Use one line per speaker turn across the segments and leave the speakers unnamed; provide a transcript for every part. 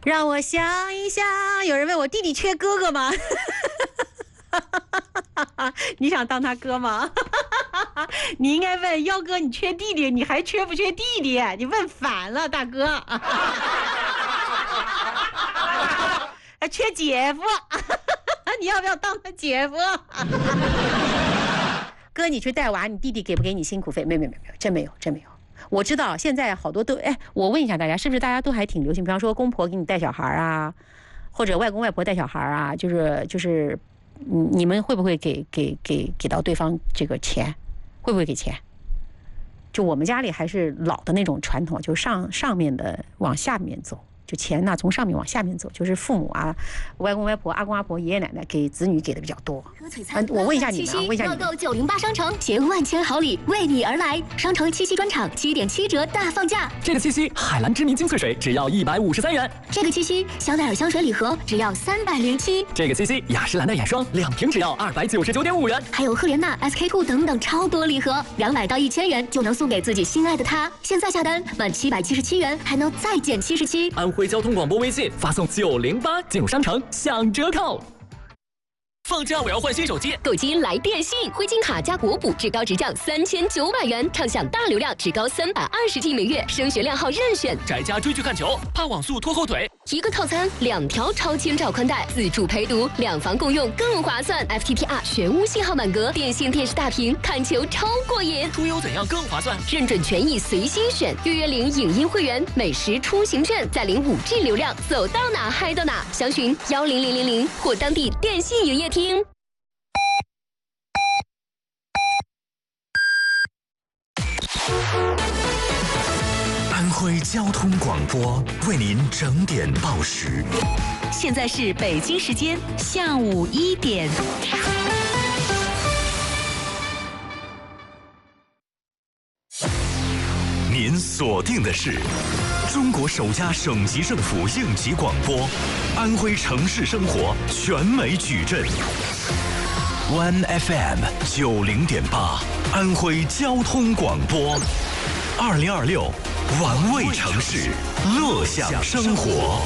让我想一想，有人问我弟弟缺哥哥吗？你想当他哥吗？你应该问幺哥，你缺弟弟，你还缺不缺弟弟？你问反了，大哥。缺姐夫，你要不要当他姐夫？哥，你去带娃，你弟弟给不给你辛苦费？没有，真没有。我知道现在好多都我问一下大家，是不是大家都还挺流行？比方说公婆给你带小孩啊，或者外公外婆带小孩啊，就是你们会不会给到对方这个钱？会不会给钱？就我们家里还是老的那种传统，就上面的往下面走。就钱呢，从上面往下面走，就是父母啊、外公外婆、阿公阿婆、爷爷奶奶给子女给的比较多。我问一下你们，
乐购908商城携万千好礼为你而来，商城七夕专场7.7折大放价。
这个七夕海蓝之谜精粹水只要153元，
这个七夕香奈儿香水礼盒只要307，
这个七夕雅诗兰黛眼霜2瓶只要299.5元，
还有赫莲娜、SK2 等等超多礼盒，200到1000元就能送给自己心爱的他。现在下单满777元还能再减77。
安徽交通广播微信发送908进入商城享折扣。放假我要换新手机，
购机来电信，灰金卡加国补，至高直降3900元，畅享大流量，至高320G 每月，升学亮号任选。
宅家追剧看球，怕网速拖后腿。
一个套餐2条超千兆宽带，自助陪读，2房共用更划算。FTTR 全屋信号满格，电信电视大屏，看球超过瘾。
出游怎样更划算？
认准权益随心选，月领影音会员，美食出行券，再领5G 流量，走到哪嗨到哪。详询10000或当地电信营业厅。
安徽交通广播为您整点报时。
现在是北京时间下午1点。
您锁定的是中国首家省级政府应急广播，安徽城市生活全美矩阵。One FM 90.8，安徽交通广播，2026玩味城市，乐享生活。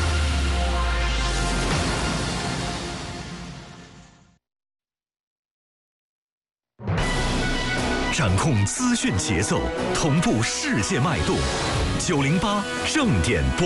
掌控资讯节奏，同步世界脉动，908正点播。